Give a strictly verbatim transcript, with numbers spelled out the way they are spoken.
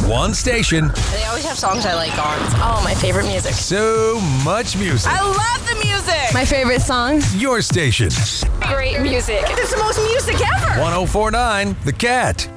One station. They always have songs I like on. Oh, my favorite music. So much music. I love the music. My favorite song. Your station. Great music. It's the most music ever. one oh four point nine The Cat.